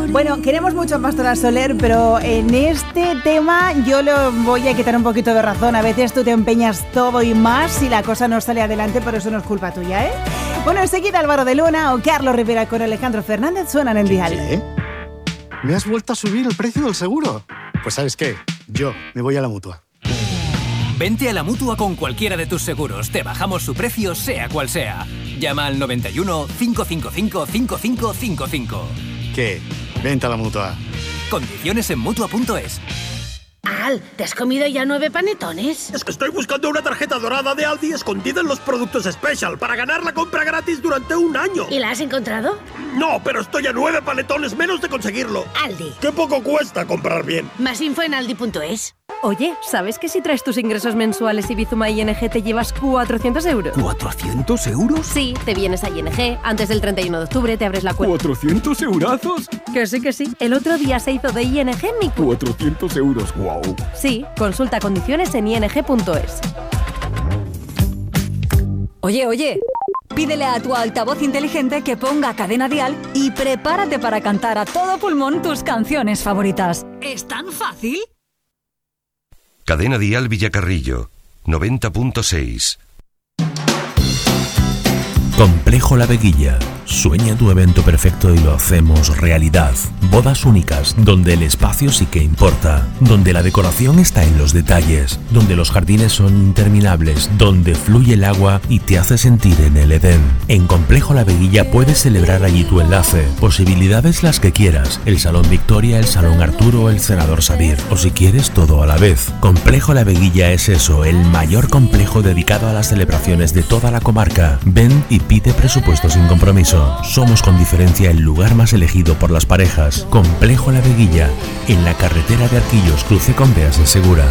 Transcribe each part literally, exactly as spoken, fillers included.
Bueno, queremos mucho a Pastora Soler, pero en este tema yo lo voy a quitar un poquito de razón. A veces tú te empeñas todo y más y la cosa no sale adelante, pero eso no es culpa tuya, ¿eh? Bueno, enseguida Álvaro de Luna o Carlos Rivera con Alejandro Fernández suenan en Dial. ¿Qué? ¿Me has vuelto a subir el precio del seguro? Pues ¿sabes qué? Yo me voy a la Mutua. Vente a la Mutua con cualquiera de tus seguros. Te bajamos su precio, sea cual sea. Llama al noventa y uno, cinco cinco cinco, cinco cinco cinco cinco. ¿Qué? Vente a la Mutua. Condiciones en Mutua punto es. Al, ¿te has comido ya nueve panetones? Es que estoy buscando una tarjeta dorada de Aldi escondida en los productos Special para ganar la compra gratis durante un año. ¿Y la has encontrado? No, pero estoy a nueve panetones menos de conseguirlo. Aldi. ¡Qué poco cuesta comprar bien! Más info en aldi punto es. Oye, ¿sabes que si traes tus ingresos mensuales y Bizuma I N G te llevas cuatrocientos euros? ¿cuatrocientos euros? Sí, te vienes a I N G, antes del treinta y uno de octubre te abres la cuenta. ¿cuatrocientos eurazos? Que sí, que sí. El otro día se hizo de I N G mi cuenta. cuatrocientos euros, wow. Sí, consulta condiciones en i n g punto es. Oye, oye, pídele a tu altavoz inteligente que ponga Cadena Dial y prepárate para cantar a todo pulmón tus canciones favoritas. ¿Es tan fácil? Cadena Dial Villacarrillo, noventa punto seis. Complejo La Veguilla. Sueña tu evento perfecto y lo hacemos realidad. Bodas únicas, donde el espacio sí que importa, donde la decoración está en los detalles, donde los jardines son interminables, donde fluye el agua y te hace sentir en el Edén. En Complejo La Veguilla puedes celebrar allí tu enlace. Posibilidades las que quieras. El Salón Victoria, el Salón Arturo o el Senador Sabir. O si quieres todo a la vez. Complejo La Veguilla es eso, el mayor complejo dedicado a las celebraciones de toda la comarca. Ven y pide presupuesto sin compromiso. Somos con diferencia el lugar más elegido por las parejas. Complejo La Veguilla, en la carretera de Arquillos, cruce con Beas de Segura.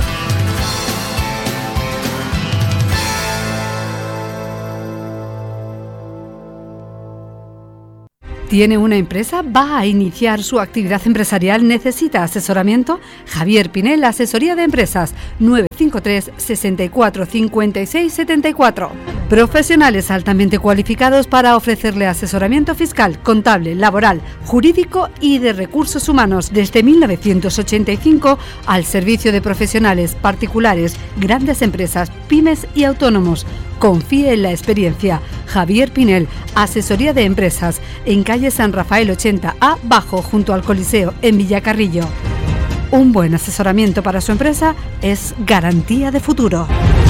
¿Tiene una empresa? ¿Va a iniciar su actividad empresarial? ¿Necesita asesoramiento? Javier Pinel, Asesoría de Empresas, nueve cinco tres, sesenta y cuatro, cincuenta y seis, setenta y cuatro. Profesionales altamente cualificados para ofrecerle asesoramiento fiscal, contable, laboral, jurídico y de recursos humanos desde mil novecientos ochenta y cinco al servicio de profesionales, particulares, grandes empresas, pymes y autónomos. Confíe en la experiencia. Javier Pinel, Asesoría de Empresas, en calle San Rafael ochenta A, bajo, junto al Coliseo, en Villacarrillo. Un buen asesoramiento para su empresa es garantía de futuro.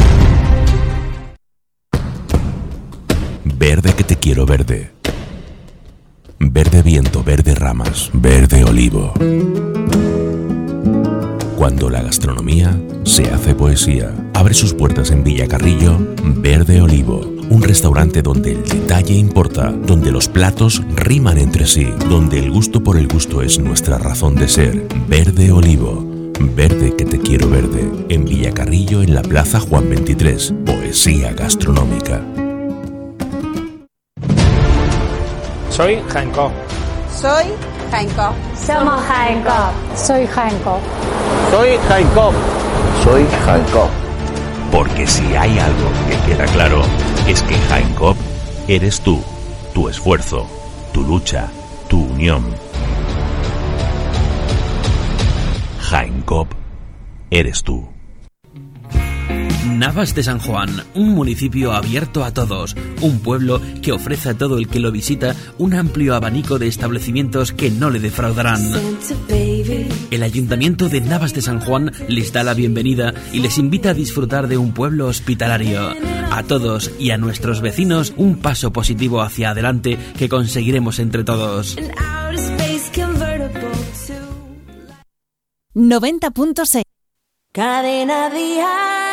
Verde que te quiero verde. Verde viento, verde ramas, verde olivo. Cuando la gastronomía se hace poesía. Abre sus puertas en Villacarrillo, Verde Olivo. Un restaurante donde el detalle importa, donde los platos riman entre sí, donde el gusto por el gusto es nuestra razón de ser. Verde Olivo. Verde que te quiero verde. En Villacarrillo, en la Plaza Juan veintitrés. Poesía gastronómica. Soy Jaén Coop. Soy Jaén Coop. Somos Jaén Coop. Soy Jaén Coop. Soy Jaén Coop. Soy Jaén Coop. Porque si hay algo que queda claro, es que Jaén Coop eres tú, tu esfuerzo, tu lucha, tu unión. Jaén Coop eres tú. Navas de San Juan, un municipio abierto a todos, un pueblo que ofrece a todo el que lo visita un amplio abanico de establecimientos que no le defraudarán. El Ayuntamiento de Navas de San Juan les da la bienvenida y les invita a disfrutar de un pueblo hospitalario. A todos y a nuestros vecinos, un paso positivo hacia adelante que conseguiremos entre todos. noventa punto seis. Cadena Dial.